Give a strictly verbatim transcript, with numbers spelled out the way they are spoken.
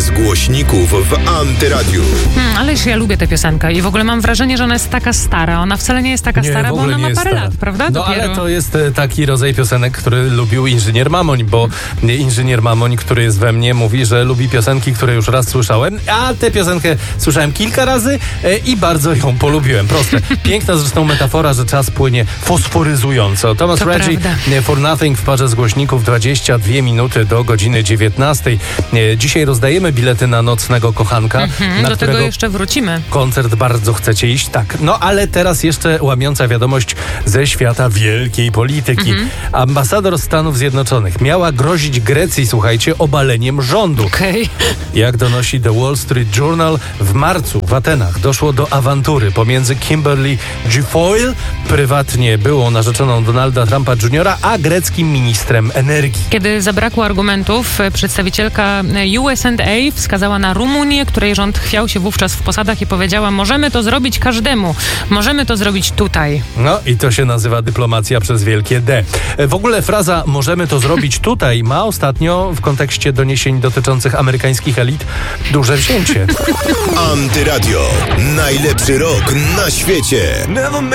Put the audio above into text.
Bez głośników w Antyradiu. Hmm, ależ ja lubię tę piosenkę i w ogóle mam wrażenie, że ona jest taka stara. Ona wcale nie jest taka Nie, stara, w bo ogóle ona nie ma jest parę stara. lat, prawda? No Dopiero. ale to jest e, taki rodzaj piosenek, który lubił inżynier Mamoń, bo nie, inżynier Mamoń, który jest we mnie, mówi, że lubi piosenki, które już raz słyszałem, a tę piosenkę słyszałem kilka razy e, i bardzo ją polubiłem. Proste. Piękna zresztą metafora, że czas płynie fosforyzująco. Thomas To Reggie, prawda. For Nothing w parze z głośników, dwadzieścia dwie minuty do godziny dziewiętnastej. E, dzisiaj rozdajemy bilety na Nocnego Kochanka, Mhm, na do którego tego jeszcze wrócimy. koncert bardzo chcecie iść, tak. No ale teraz jeszcze łamiąca wiadomość ze świata wielkiej polityki. Mhm. Ambasador Stanów Zjednoczonych miała grozić Grecji, słuchajcie, obaleniem rządu. Okej. Jak donosi The Wall Street Journal, w marcu w Atenach doszło do awantury pomiędzy Kimberly Guilfoyle, prywatnie byłą narzeczoną Donalda Trumpa juniora, a greckim ministrem energii. Kiedy zabrakło argumentów, przedstawicielka U S A wskazała na Rumunię, której rząd chwiał się wówczas w posadach i powiedziała: możemy to zrobić każdemu, możemy to zrobić tutaj. No i to się nazywa dyplomacja przez wielkie D. W ogóle fraza "możemy to zrobić tutaj" ma ostatnio w kontekście doniesień dotyczących amerykańskich elit duże wzięcie. Antyradio. Najlepszy rok na świecie.